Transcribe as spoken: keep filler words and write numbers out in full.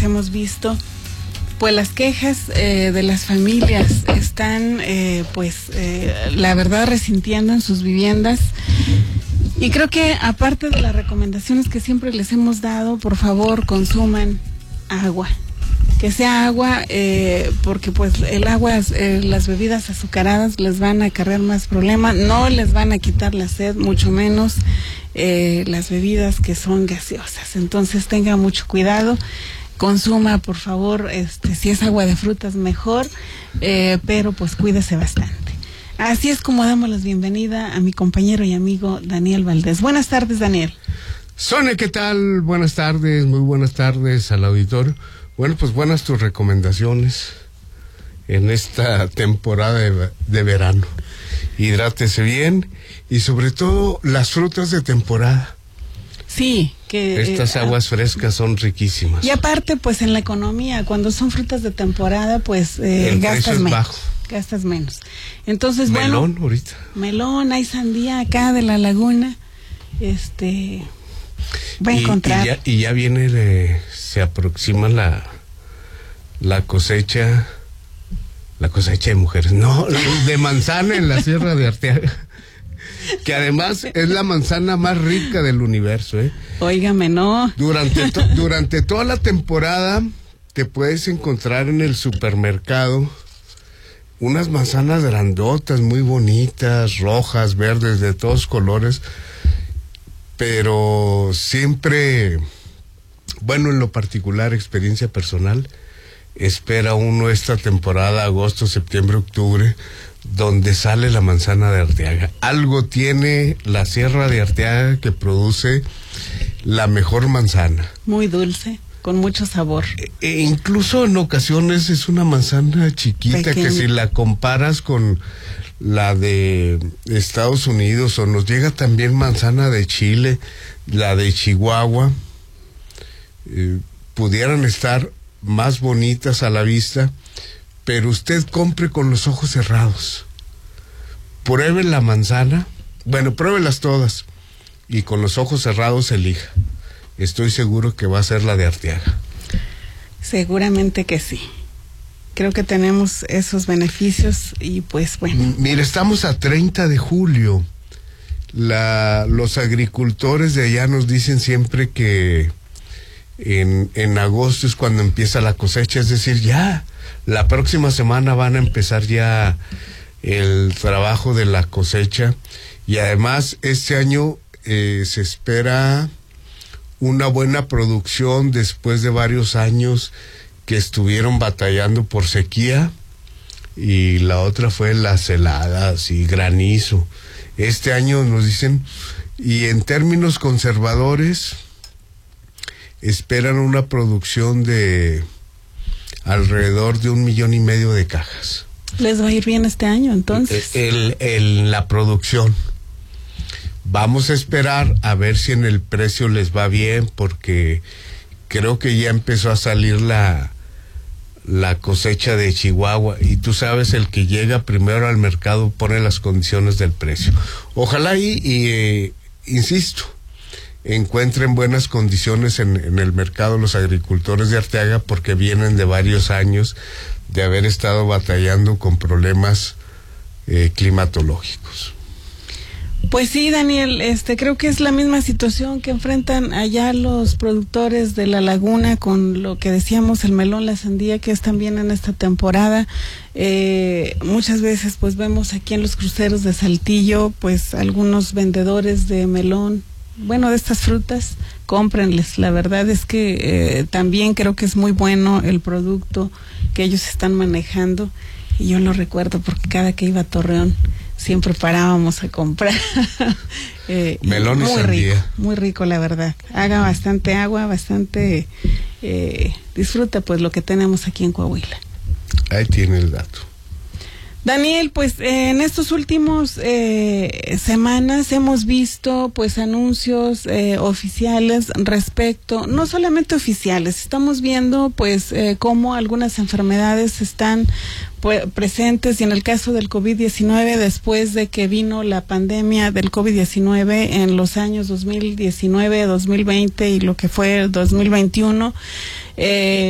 hemos visto, pues las quejas eh, de las familias están, eh, pues, eh, la verdad, resintiendo en sus viviendas. Y creo que, aparte de las recomendaciones que siempre les hemos dado, por favor, consuman agua. Que sea agua, eh, porque pues el agua, eh, las bebidas azucaradas les van a acarrear más problemas, no les van a quitar la sed, mucho menos eh, las bebidas que son gaseosas. Entonces tenga mucho cuidado, consuma por favor, este, si es agua de frutas mejor, eh, pero pues cuídese bastante. Así es como damos la bienvenida a mi compañero y amigo Daniel Valdés. Buenas tardes, Daniel. Sone, ¿qué tal? Buenas tardes, muy buenas tardes al auditorio. Bueno, pues buenas tus recomendaciones en esta temporada de, de verano. Hidrátese bien y sobre todo las frutas de temporada. Sí, que... Estas eh, aguas frescas son riquísimas. Y aparte, pues en la economía, cuando son frutas de temporada, pues eh, el gastas precio es menos. bajo. Gastas menos. Entonces, melón, bueno... ahorita. Melón, hay sandía acá de la laguna. Este... Va a y, encontrar. Y ya, y ya viene, de, se aproxima la, la cosecha, la cosecha de mujeres, no, de manzana en la Sierra de Arteaga, que además es la manzana más rica del universo, ¿eh? Óigame, no. Durante, to, durante toda la temporada te puedes encontrar en el supermercado unas manzanas grandotas, muy bonitas, rojas, verdes, de todos colores, pero siempre, bueno, en lo particular, experiencia personal, espera uno esta temporada, agosto, septiembre, octubre, donde sale la manzana de Arteaga. Algo tiene la Sierra de Arteaga que produce la mejor manzana. Muy dulce, con mucho sabor. E, e incluso en ocasiones es una manzana chiquita. Pequeña. Que si la comparas con la de Estados Unidos, o nos llega también manzana de Chile, la de Chihuahua, eh, pudieran estar más bonitas a la vista, pero usted compre con los ojos cerrados. Pruebe la manzana, bueno, pruébelas todas, y con los ojos cerrados elija. Estoy seguro que va a ser la de Arteaga. Seguramente que sí. Creo que tenemos esos beneficios y pues bueno. Mira, estamos a treinta de julio. La, los agricultores de allá nos dicen siempre que en, en agosto es cuando empieza la cosecha, es decir, ya la próxima semana van a empezar ya el trabajo de la cosecha, y además este año eh, se espera una buena producción después de varios años que estuvieron batallando por sequía, y la otra fue las heladas y granizo. Este año nos dicen, y en términos conservadores, esperan una producción de alrededor de un millón y medio de cajas. ¿Les va a ir bien este año entonces? El, el, la producción. Vamos a esperar a ver si en el precio les va bien, porque creo que ya empezó a salir la, la cosecha de Chihuahua, y tú sabes, el que llega primero al mercado pone las condiciones del precio. Ojalá y, y eh, insisto, encuentren buenas condiciones en, en el mercado los agricultores de Arteaga, porque vienen de varios años de haber estado batallando con problemas eh, climatológicos. Pues sí, Daniel, este, creo que es la misma situación que enfrentan allá los productores de la laguna con lo que decíamos, el melón, la sandía, que es también en esta temporada. Eh, muchas veces pues vemos aquí en los cruceros de Saltillo pues algunos vendedores de melón, bueno, de estas frutas, cómprenles. La verdad es que eh, también creo que es muy bueno el producto que ellos están manejando, y yo lo recuerdo porque cada que iba a Torreón siempre parábamos a comprar. eh, melón y muy sandía. rico, muy rico, la verdad. Haga bastante agua, bastante eh, disfruta pues lo que tenemos aquí en Coahuila. Ahí tiene el dato. Daniel, pues eh, en estos últimos eh, semanas hemos visto pues anuncios eh, oficiales respecto, no solamente oficiales, estamos viendo pues eh, cómo algunas enfermedades están pues, presentes, y en el caso del COVID diecinueve, después de que vino la pandemia del COVID diecinueve en los años dos mil diecinueve, dos mil veinte y lo que fue el dos mil veintiuno, eh,